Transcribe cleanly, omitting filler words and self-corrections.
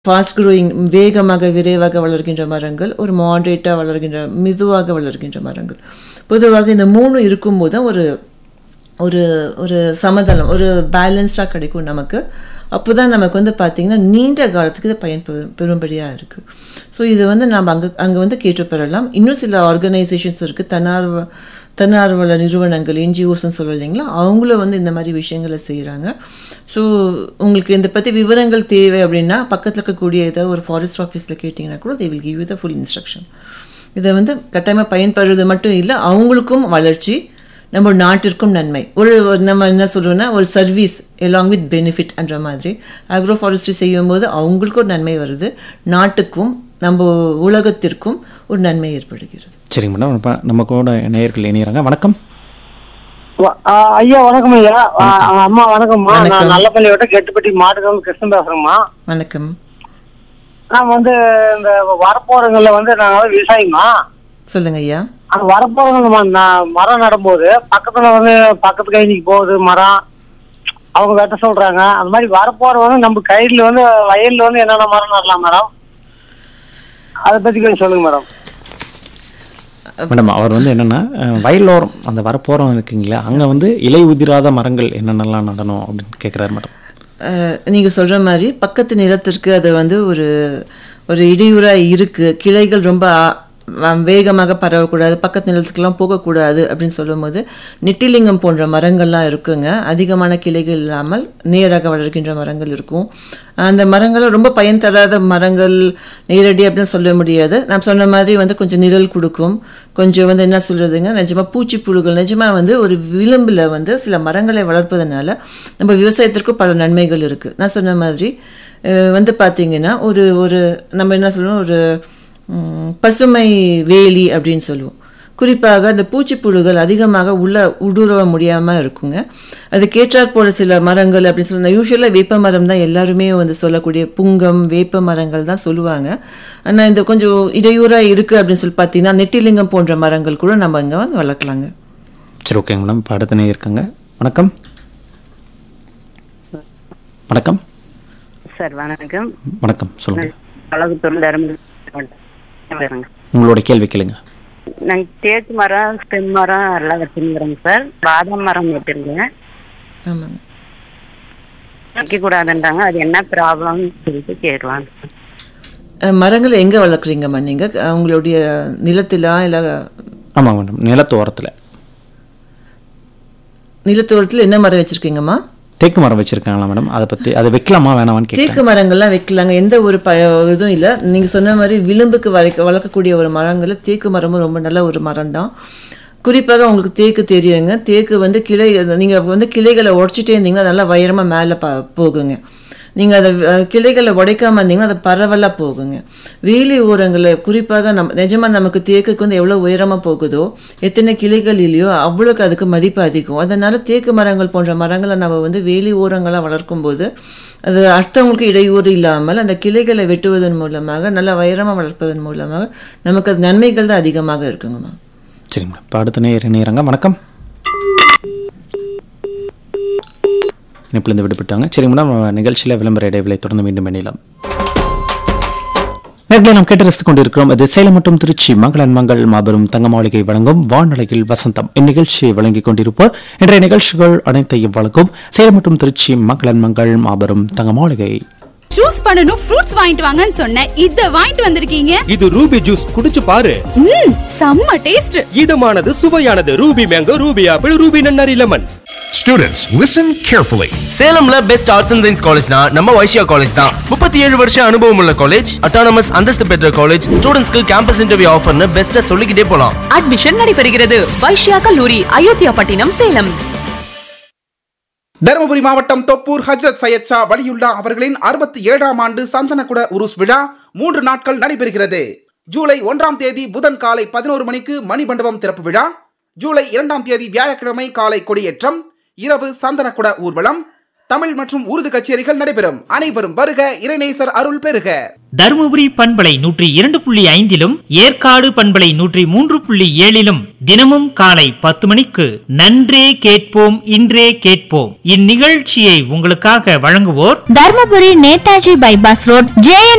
Fast growing வேகமாக விரைவாக வளர்கின்ற மரங்கள், ஒரு மாடரேட்டாக வளர்கின்ற மெதுவாக வளர்கின்ற மரங்கள். பொதுவாக இந்த 3 இருக்கும்போது தான் ஒரு ஒரு ஒரு சமதளம், ஒரு பேலன்ஸ்டாக கிடைக்கும் நமக்கு. அப்போ தான் நமக்கு வந்து பார்த்திங்கன்னா நீண்ட காலத்துக்கு இது பெறும்படியாக இருக்குது. ஸோ இது வந்து நம்ம அங்கே வந்து கேட்டு பெறலாம். இன்னும் சில ஆர்கனைசேஷன்ஸ் இருக்குது, தன்னார்வல நிறுவனங்கள், என்ஜிஓஸ்ன்னு சொல்லுவோம் இல்லைங்களா, அவங்களும் வந்து இந்த மாதிரி விஷயங்களை செய்கிறாங்க. ஸோ உங்களுக்கு இதை பற்றி விவரங்கள் தேவை அப்படின்னா பக்கத்தில் இருக்கக்கூடிய ஏதாவது ஒரு ஃபாரஸ்ட் ஆஃபீஸில் கேட்டிங்கன்னா கூட they will give you the full instruction. இதை வந்து கட்டாயமாக பயன்படுறது மட்டும் இல்லை, அவங்களுக்கும் வளர்ச்சி, நம்ம நாட்டிற்கும் நன்மை. நம்ம என்ன சொல்கிறோன்னா ஒரு சர்வீஸ் எலாங் வித் பெனிஃபிட் என்ற மாதிரி அக்ரோ ஃபாரஸ்ட்ரி செய்யும்போது அவங்களுக்கும் ஒரு நன்மை வருது, நாட்டுக்கும் நம்ம உலகத்திற்கும் ஒரு நன்மை ஏற்படுகிறது. சரிங்க மேடம், இப்போ நம்ம கூட நேயர்கள் இணையறாங்க. வணக்கம் ஐயா. வணக்கம் ஐயா. அம்மா வணக்கம்மா. நான் நல்லப்பள்ளியோட கெட்டுப்பட்டி மாட்டுக்கு கிருஷ்ணன் பேசுறேம்மா. வணக்கம். நான் வந்து இந்த வரப்போறவங்கள வந்து நாங்கள் விவசாயிமா. சொல்லுங்க ஐயா. அந்த வரப்போறவங்க மரம் நடும்போது பக்கத்துல வந்து பக்கத்து கைனிக்கு போகுது மரம், அவங்க வெட்ட சொல்றாங்க. அந்த மாதிரி வரப்போறவங்க நம்ம கையில வந்து வயல்ல வந்து என்னென்ன மரம் நடலாம் மேடம், அதை பத்தி கொஞ்சம் சொல்லுங்க மேடம். மேடம், அவர் வந்து என்னென்னா வயலோரம் அந்த வரப்போகிறோம் இருக்குங்களா, அங்கே வந்து இலை உதிராத மரங்கள் என்னென்னலாம் நடணும் அப்படின்னு கேட்குறாரு மேடம். நீங்கள் சொல்கிற மாதிரி பக்கத்து நிலத்திற்கு அது வந்து ஒரு இடையூறாக இருக்குது, கிளைகள் ரொம்ப வேகமாக பரவக்கூடாது, பக்கத்து நிலத்துக்கெல்லாம் போகக்கூடாது அப்படின்னு சொல்லும்போது நெட்டிலிங்கம் போன்ற மரங்கள்லாம் இருக்குங்க. அதிகமான கிளைகள் இல்லாமல் நேராக வளர்கின்ற மரங்கள் இருக்கும். அந்த மரங்கள் ரொம்ப பயன் தராத மரங்கள் நேரடி அப்படின்னு சொல்ல முடியாது. நான் சொன்ன மாதிரி வந்து கொஞ்சம் நிழல் கொடுக்கும், கொஞ்சம் வந்து என்ன சொல்கிறதுங்க, நிஜமாக பூச்சிப்புழுகள், நிஜமாக வந்து ஒரு விளிம்பில் வந்து சில மரங்களை வளர்ப்பதனால நம்ம விவசாயத்திற்கும் பல நன்மைகள் இருக்குது. நான் சொன்ன மாதிரி வந்து பார்த்திங்கன்னா ஒரு நம்ம என்ன சொல்லுவோம், ஒரு பசுமை வேலி அப்படின்னு சொல்லுவோம். குறிப்பாக அந்த பூச்சிப்புழுகள் அதிகமாக ஊடுருவ முடியாமல் இருக்குங்க. அதுக்கேற்றாற் போல சில மரங்கள் அப்படின்னு சொல்லுவாங்க. யூஸ்வலாக வேப்ப மரம் தான் எல்லாருமே வந்து சொல்லக்கூடிய புங்கம் வேப்ப மரங்கள் தான் சொல்லுவாங்க. ஆனால் இந்த கொஞ்சம் இடையூறாக இருக்குது அப்படின்னு சொல்லி பார்த்தீங்கன்னா நெட்டிலிங்கம் போன்ற மரங்கள் கூட நம்ம இங்கே வந்து வளர்க்கலாங்க. சரி, ஓகேங்க மேடம். இப்போ அடுத்த இருக்காங்க. வணக்கம். வணக்கம் சார். வணக்கம். வணக்கம், சொல்லுங்கள். உங்களோட கேள்வி கேளுங்க. நாங்கள் தேக்கு மரம், ஸ்டெம் மரம் எல்லாம் வச்சுருக்கிறோங்க சார். பாதாம் மரம் வச்சுருங்க. ஆமாங்க. வைக்கக்கூடாதுன்றாங்க, அது என்ன ப்ராப்ளம்னு சொல்லிட்டு கேட்கலாம். மரங்களை எங்கே வளர்க்குறீங்கம்மா நீங்கள்? உங்களுடைய நிலத்திலா இல்லை? ஆமாங்க மேடம், நிலத்தோரத்தில். நிலத்தோரத்தில் என்ன மரம் வச்சுருக்கீங்கம்மா? தேக்கு மரம் வச்சிருக்காங்களா மேடம்? அதை பற்றி அதை வைக்கலாமா வேணாமான்னு கேட்க. தேக்கு மரங்கள்லாம் வைக்கலாங்க, எந்த ஒரு இதுவும் இல்லை. நீங்கள் சொன்ன மாதிரி விளிம்புக்கு வளர்க்கக்கூடிய ஒரு மரங்கள் தேக்கு மரமும் ரொம்ப நல்ல ஒரு மரம் தான். குறிப்பாக உங்களுக்கு தேக்கு தெரியுங்க. தேக்கு வந்து நீங்கள் வந்து கிளைகளை உடச்சிட்டே இருந்தீங்கன்னா நல்லா உயரமாக மேலே போகுங்க. நீங்கள் அதை கிளைகளை உடைக்காமல் இருந்தீங்கன்னா அது பரவலாக போகுங்க. வேலி ஓரங்களில் குறிப்பாக நிஜமாக நமக்கு தேக்குக்கு வந்து எவ்வளோ உயரமாக போகுதோ, எத்தனை கிளைகள் இல்லையோ அவ்வளோக்கு அதுக்கு மதிப்பு அதிகம். அதனால் தேக்கு மரங்கள் போன்ற மரங்களை நம்ம வந்து வேலி ஓரங்களாக வளர்க்கும்போது அது அடுத்தவங்களுக்கு இடையூறு இல்லாமல் அந்த கிளைகளை வெட்டுவதன் மூலமாக நல்ல உயரமாக வளர்ப்பதன் மூலமாக நமக்கு அது நன்மைகள் தான் அதிகமாக இருக்குங்கம்மா. சரிங்க மேடம். இப்போ அடுத்த நேரங்க. வணக்கம். இணைப்பிலிருந்து விடுபட்டாங்க. சரிங்க மேடம், நிகழ்ச்சியில் விளம்பர இடைவெளி தொடர்ந்து மீண்டும் இணையலாம். நேர்களை நாம் கேட்டு ரசித்துக் கொண்டிருக்கிறோம். அது சேலம் மற்றும் திருச்சி மங்களன் மங்கள் மாபெரும் தங்கமாளிகை வழங்கும் வானலையில் வசந்தம். இந்நிகழ்ச்சியை வழங்கிக் கொண்டிருப்போர் இன்றைய நிகழ்ச்சிகள் அனைத்தையும் வழங்கும் சேலம் மற்றும் திருச்சி மங்களன் மங்கள் மாபெரும் தங்கமாளிகை. ஜூஸ் பண்ணனும், ஃப்ரூட்ஸ் வாங்கிட்டு வாங்கன்னு சொன்னேன், இத வாங்கிட்டு வந்திருக்கீங்க. இது ரூபி ஜூஸ், குடிச்சு பாரு. செம்ம taste. இதமானது, சுவையானது. Ruby mango, Ruby apple, Ruby nannari lemon. Students, listen carefully. சேலம்ல best arts and science காலேஜ்னா நம்ம வைஷ்யா காலேஜ் தான். 37 வருஷம் அனுபவம் உள்ள காலேஜ், அட்டானமஸ் அந்தஸ்து பெற்ற காலேஜ், ஸ்டூடண்ட்ஸ்க்கு கேம்பஸ் இன்டர்வியூ ஆஃபர்னு பெஸ்ட்டா சொல்லிக்கிட்டே போலாம். அட்மிஷன் நடைபெறுகிறது. வைஷ்யா கல்லூரி, அயோத்தியா பட்டினம், சேலம். தருமபுரி மாவட்டம் தொப்பூர் ஹஜ்ரத் சையத் ஷா வலியுல்லா அவர்களின் 67ஆம் ஆண்டு சந்தனக்குட உருஸ் விழா 3 நாட்கள் நடைபெறுகிறது. ஜூலை 1ஆம் தேதி புதன் காலை 11 மணிக்கு மணிமண்டபம் திறப்பு விழா, ஜூலை 2ஆம் தேதி வியாழக்கிழமை காலை கொடியேற்றம், இரவு சந்தனக்குட ஊர்வலம், தமிழ் மற்றும் உருது கச்சேரிகள் நடைபெறும். அனைவரும் வருக, இறைநேசர் அருள் பெறுக. தருமபுரி பண்பலை 102.5 ஏற்காடு பண்பலை 103.7 தினமும் காலை 10 மணிக்கு நன்றே கேட்போம் இன்றே கேட்போம். இந்நிகழ்ச்சியை உங்களுக்காக வழங்குவோர் Dharmapuri Netaji bypass road JN